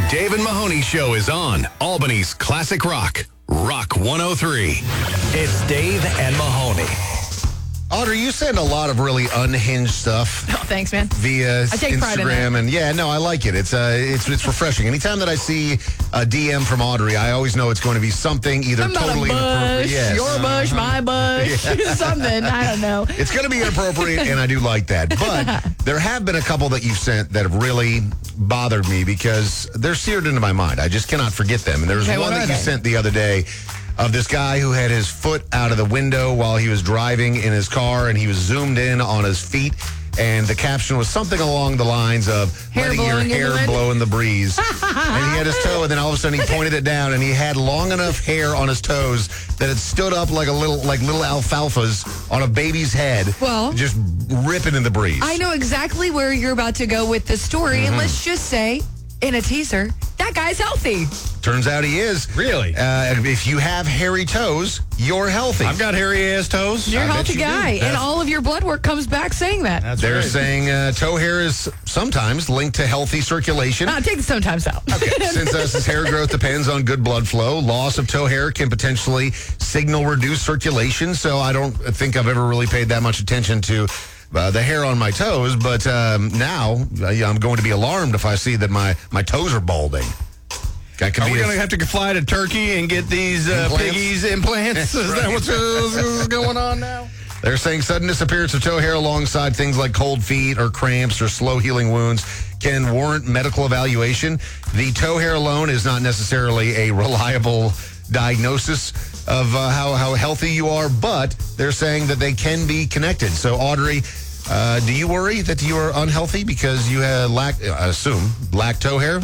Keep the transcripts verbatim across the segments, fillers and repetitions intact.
Dave and Mahoney Show is on Albany's Classic Rock, Rock one oh three. It's Dave and Mahoney. Audrey, you send a lot of really unhinged stuff. Oh, thanks, man. Via I take pride in Instagram, that. and yeah, no, I like it. It's uh, it's it's refreshing. Anytime that I see a D M from Audrey, I always know it's going to be something either Something about totally a inappropriate. bush, Yes. your bush, my bush, something. I don't know. It's going to be inappropriate, and I do like that. But there have been a couple that you've sent that have really bothered me because they're seared into my mind. I just cannot forget them. And there was Okay, one what that are you they? sent the other day of this guy who had his foot out of the window while he was driving in his car, and he was zoomed in on his feet. And the caption was something along the lines of Hair letting your blowing in the hair wind? blow in the breeze. And he had his toe, and then all of a sudden he pointed it down, and he had long enough hair on his toes that it stood up like a little, like little alfalfas on a baby's head. Well- just ripping in the breeze. I know exactly where you're about to go with this story, and let's just say, in a teaser, that guy's healthy. Turns out he is. Really? Uh, if you have hairy toes, you're healthy. I've got hairy ass toes. You're a I bet healthy you do. guy, and That's- all of your blood work comes back saying that. That's They're right. saying uh, toe hair is sometimes linked to healthy circulation. Uh, take the sometimes out. Since uh, since hair growth depends on good blood flow, loss of toe hair can potentially signal reduced circulation. So I don't think I've ever really paid that much attention to uh, the hair on my toes. But um, now uh, yeah, I'm going to be alarmed if I see that my, my toes are balding. That could Are be we a- going to have to fly to Turkey and get these uh, Implants? piggies implants? Is that what's uh, going on now? They're saying sudden disappearance of toe hair alongside things like cold feet or cramps or slow healing wounds can warrant medical evaluation. The toe hair alone is not necessarily a reliable diagnosis of uh, how, how healthy you are, but they're saying that they can be connected. So, Audrey, uh, do you worry that you are unhealthy because you have lack, I assume, lack toe hair?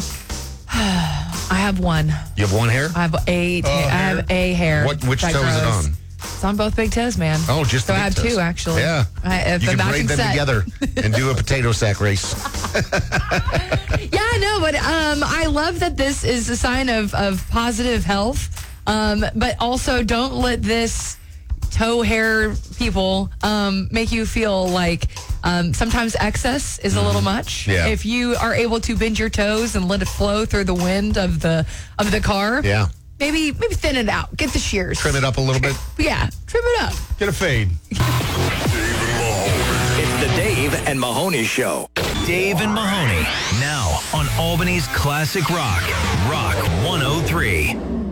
I have one. You have one hair? I have a. Oh, I hair? have a hair. What- which that toe is it grows. on? It's on both big toes, man. Oh, just so the I have big toes. two actually. Yeah. I, if You the can matching braid them set. together and do a potato sack race. Yeah, I know, but um, I love that this is a sign of, of positive health. Um, but also, don't let this toe hair people um, make you feel like um, sometimes excess is a little much. Yeah. If you are able to bend your toes and let it flow through the wind of the of the car, Yeah. maybe maybe thin it out, get the shears, Trim it up a little bit. Yeah, trim it up. Get a fade. It's the Dave and Mahoney Show. Dave and Mahoney, now on Albany's Classic Rock, Rock one oh three.